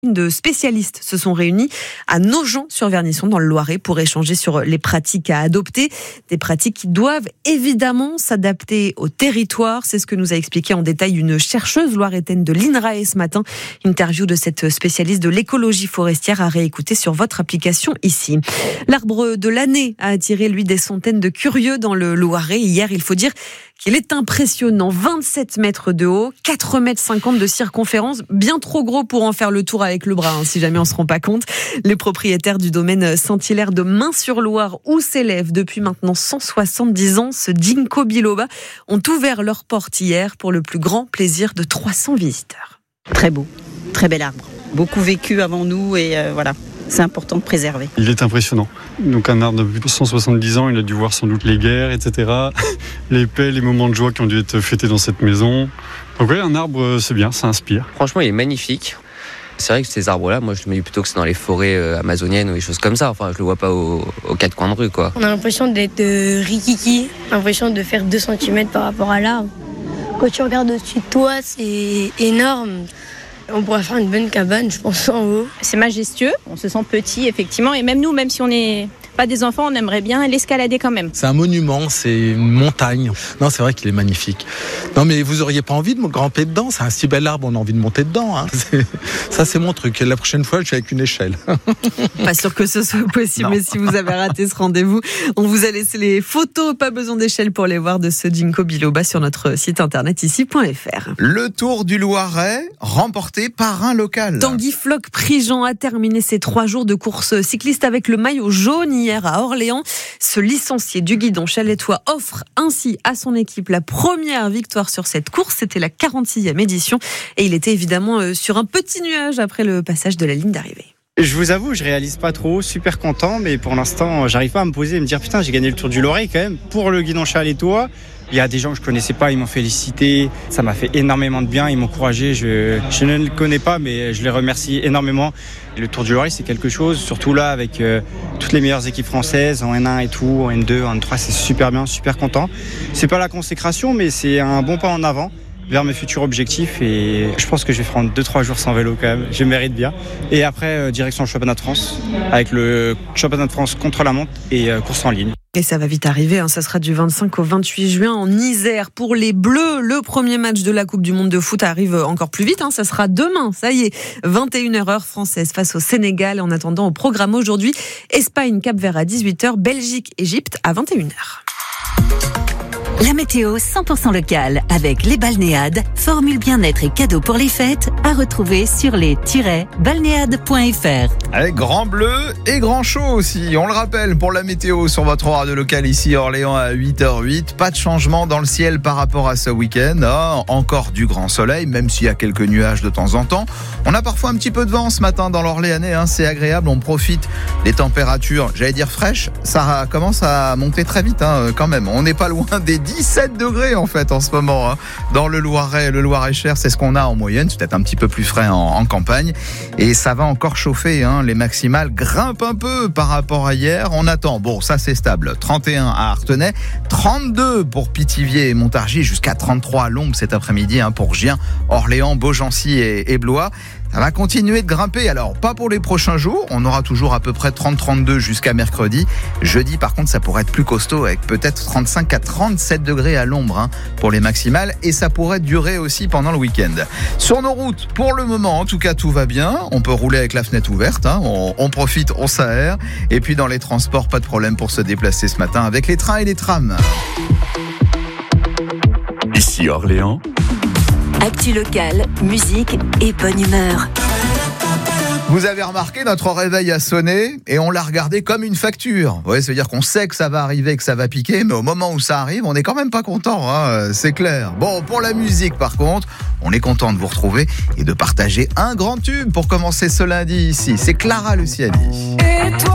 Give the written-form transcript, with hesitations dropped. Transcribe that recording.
de spécialistes se sont réunis à Nogent-sur-Vernisson dans le Loiret pour échanger sur les pratiques à adopter. Des pratiques qui doivent évidemment s'adapter au territoire. C'est ce que nous a expliqué en détail une chercheuse loiretaine de l'INRAE ce matin. Interview de cette spécialiste de l'écologie forestière à réécouter sur votre application ici. L'arbre de l'année a attiré lui des centaines de curieux dans le Loiret. Hier, il faut dire qu'il est impressionnant. 27 mètres de haut, 4,50 mètres de circonférence, bien trop gros pour en faire le tour avec le bras, si jamais on ne se rend pas compte. Les propriétaires du domaine Saint-Hilaire de Main-sur-Loire, où s'élève depuis maintenant 170 ans ce ginkgo biloba, ont ouvert leurs portes hier pour le plus grand plaisir de 300 visiteurs. Très beau, très bel arbre. Beaucoup vécu avant nous et voilà. C'est important de préserver. Il est impressionnant. Donc un arbre de plus de 170 ans, il a dû voir sans doute les guerres, etc. Les paix, les moments de joie qui ont dû être fêtés dans cette maison. Donc oui, un arbre, c'est bien, ça inspire. Franchement, il est magnifique. C'est vrai que ces arbres-là, moi je me dis plutôt que c'est dans les forêts amazoniennes ou des choses comme ça. Enfin, je le vois pas aux quatre coins de rue, quoi. On a l'impression d'être rikiki, l'impression de faire 2 cm par rapport à l'arbre. Quand tu regardes au-dessus de toi, c'est énorme. On pourrait faire une bonne cabane, je pense, en haut. C'est majestueux, on se sent petit, effectivement. Et même nous, même si on n'est pas des enfants, on aimerait bien l'escalader quand même. C'est un monument, c'est une montagne. Non, c'est vrai qu'il est magnifique. Non, mais vous auriez pas envie de me grimper dedans? C'est un si bel arbre, on a envie de monter dedans. Hein. Ça, c'est mon truc. La prochaine fois, je suis avec une échelle. Pas sûr que ce soit possible, Non. mais si vous avez raté ce rendez-vous, on vous a laissé les photos, pas besoin d'échelle pour les voir, de ce ginkgo biloba sur notre site internet ici.fr. Le Tour du Loiret, remporté par un local. Tanguy Floch-Prigent a terminé ses 3 jours de course cycliste avec le maillot jaune hier à Orléans. Ce licencié du guidon challettois offre ainsi à son équipe la première victoire sur cette course. C'était la 46e édition et il était évidemment sur un petit nuage après le passage de la ligne d'arrivée. Je vous avoue, je réalise pas trop, super content, mais pour l'instant, j'arrive pas à me poser et me dire putain, j'ai gagné le Tour du Loiret quand même pour le guidon challettois. Il y a des gens que je connaissais pas, ils m'ont félicité, ça m'a fait énormément de bien, ils m'ont encouragé, je ne le connais pas, mais je les remercie énormément. Le Tour du Loiret, c'est quelque chose, surtout là avec toutes les meilleures équipes françaises, en N1 et tout, en N2, en N3, c'est super bien, super content. C'est pas la consécration, mais c'est un bon pas en avant vers mes futurs objectifs et je pense que je vais prendre 2-3 jours sans vélo quand même, je mérite bien. Et après, direction le championnat de France, avec le championnat de France contre la montre et course en ligne. Et ça va vite arriver, ça sera du 25 au 28 juin en Isère. Pour les Bleus, le premier match de la Coupe du Monde de foot arrive encore plus vite, ça sera demain, ça y est, 21h heure française face au Sénégal. En attendant, au programme aujourd'hui, Espagne, Cap-Vert à 18h, Belgique, Égypte à 21h. La météo 100% locale avec les balnéades, formule bien-être et cadeaux pour les fêtes à retrouver sur les-balnéades.fr. Avec grand bleu et grand chaud aussi. On le rappelle pour la météo sur votre radio local ici à Orléans à 8h08. Pas de changement dans le ciel par rapport à ce week-end. Encore du grand soleil, même s'il y a quelques nuages de temps en temps. On a parfois un petit peu de vent ce matin dans l'Orléanais. C'est agréable, on profite des températures, j'allais dire fraîches. Ça commence à monter très vite quand même. On n'est pas loin des 17 degrés en fait en ce moment dans le Loiret, le Loir-et-Cher, c'est ce qu'on a en moyenne, c'est peut-être un petit peu plus frais en campagne et ça va encore chauffer, les maximales grimpent un peu par rapport à hier, on attend, bon ça c'est stable, 31 à Artenay, 32 pour Pithiviers et Montargis, jusqu'à 33 à Lombes cet après-midi pour Gien, Orléans, Beaugency et Blois. Ça va continuer de grimper, alors pas pour les prochains jours, on aura toujours à peu près 30-32 jusqu'à mercredi. Jeudi par contre ça pourrait être plus costaud avec peut-être 35 à 37 degrés à l'ombre pour les maximales et ça pourrait durer aussi pendant le week-end. Sur nos routes, pour le moment en tout cas tout va bien, on peut rouler avec la fenêtre ouverte, on profite, on s'aère et puis dans les transports pas de problème pour se déplacer ce matin avec les trains et les trams. Ici Orléans. Actu locale, musique et bonne humeur. Vous avez remarqué, notre réveil a sonné et on l'a regardé comme une facture. Ouais, ça veut dire qu'on sait que ça va arriver, que ça va piquer, mais au moment où ça arrive, on n'est quand même pas content, c'est clair. Bon, pour la musique par contre, on est content de vous retrouver et de partager un grand tube pour commencer ce lundi ici. C'est Clara Luciani.